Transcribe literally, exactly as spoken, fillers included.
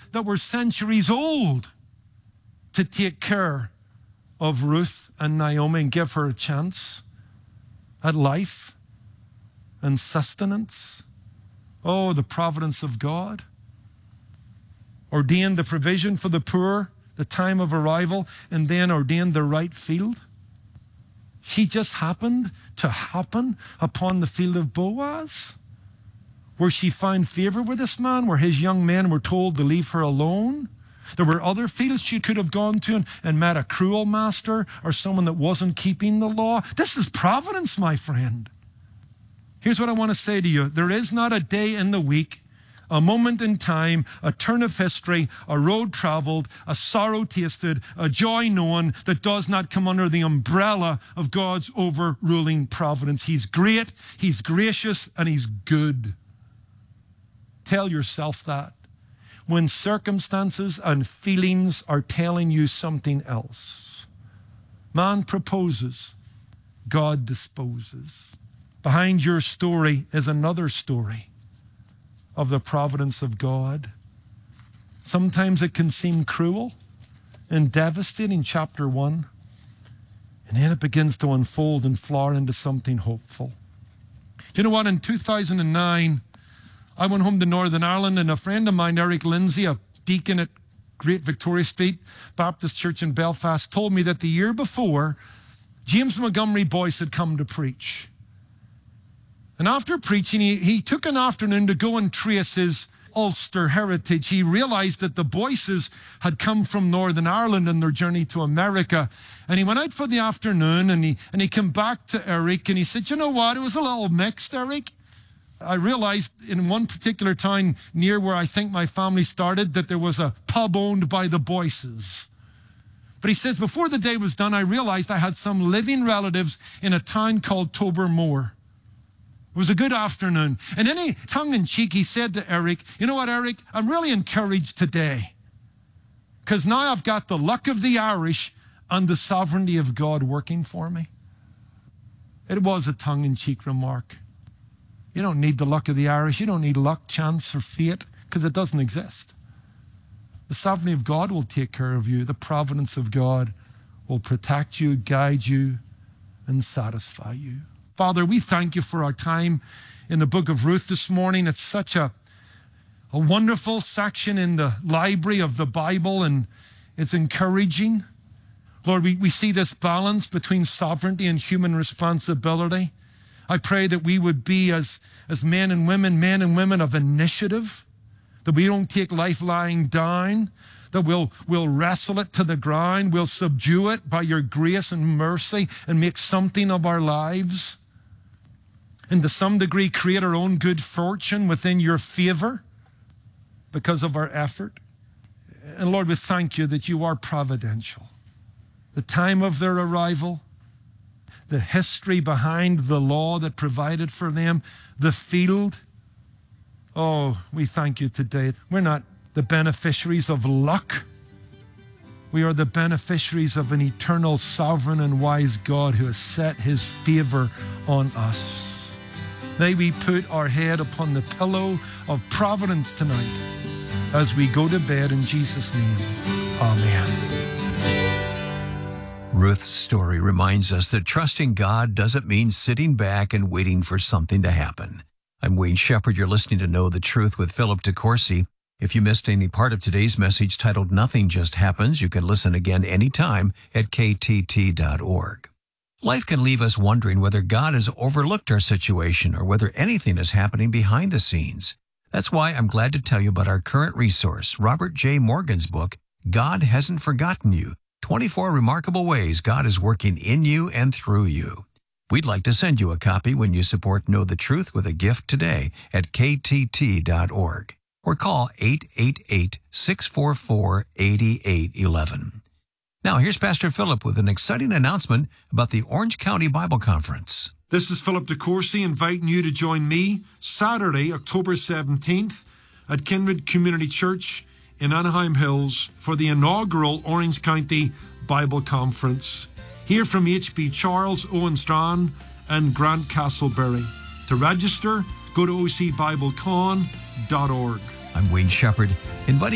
that were centuries old to take care of Ruth and Naomi and give her a chance at life and sustenance. Oh, the providence of God. Ordained the provision for the poor, the time of arrival, and then ordained the right field. She just happened to happen upon the field of Boaz, where she found favor with this man, where his young men were told to leave her alone. There were other fields she could have gone to and, and met a cruel master or someone that wasn't keeping the law. This is providence, my friend. Here's what I want to say to you. There is not a day in the week, a moment in time, a turn of history, a road traveled, a sorrow tasted, a joy known that does not come under the umbrella of God's overruling providence. He's great, He's gracious, and He's good. Tell yourself that. When circumstances and feelings are telling you something else. Man proposes, God disposes. Behind your story is another story of the providence of God. Sometimes it can seem cruel and devastating, chapter one. And then it begins to unfold and flower into something hopeful. You know what? In two thousand nine, I went home to Northern Ireland, and a friend of mine, Eric Lindsay, a deacon at Great Victoria Street Baptist Church in Belfast, told me that the year before, James Montgomery Boyce had come to preach. And after preaching, he, he took an afternoon to go and trace his Ulster heritage. He realized that the Boyces had come from Northern Ireland in their journey to America. And he went out for the afternoon, and he, and he came back to Eric, and he said, you know what, it was a little mixed, Eric. I realized in one particular town near where I think my family started that there was a pub owned by the Boyces. But he says, before the day was done, I realized I had some living relatives in a town called Tobermore. It was a good afternoon. And then he, tongue-in-cheek, he said to Eric, you know what, Eric, I'm really encouraged today because now I've got the luck of the Irish and the sovereignty of God working for me. It was a tongue-in-cheek remark. You don't need the luck of the Irish. You don't need luck, chance, or fate, because it doesn't exist. The sovereignty of God will take care of you. The providence of God will protect you, guide you, and satisfy you. Father, we thank you for our time in the book of Ruth this morning. It's such a, a wonderful section in the library of the Bible, and it's encouraging. Lord, we, we see this balance between sovereignty and human responsibility. I pray that we would be, as, as men and women, men and women of initiative, that we don't take life lying down, that we'll, we'll wrestle it to the ground, we'll subdue it by your grace and mercy and make something of our lives, and to some degree create our own good fortune within your favor because of our effort. And Lord, we thank you that you are providential. The time of their arrival, the history behind the law that provided for them, the field. Oh, we thank you today. We're not the beneficiaries of luck. We are the beneficiaries of an eternal, sovereign, and wise God who has set his favor on us. May we put our head upon the pillow of providence tonight as we go to bed in Jesus' name. Amen. Ruth's story reminds us that trusting God doesn't mean sitting back and waiting for something to happen. I'm Wayne Shepherd. You're listening to Know the Truth with Philip DeCourcy. If you missed any part of today's message titled Nothing Just Happens, you can listen again anytime at K T T dot org. Life can leave us wondering whether God has overlooked our situation or whether anything is happening behind the scenes. That's why I'm glad to tell you about our current resource, Robert J. Morgan's book, God Hasn't Forgotten You, twenty-four Remarkable Ways God is Working in You and Through You. We'd like to send you a copy when you support Know the Truth with a gift today at K T T dot org or call eight eight eight, six four four, eight eight one one. Now, here's Pastor Philip with an exciting announcement about the Orange County Bible Conference. This is Philip DeCourcy inviting you to join me Saturday, October seventeenth at Kindred Community Church in Anaheim Hills for the inaugural Orange County Bible Conference. Hear from H B Charles, Owen Strachan, and Grant Castleberry. To register, go to O C Bible Con dot org. I'm Wayne Shepherd, inviting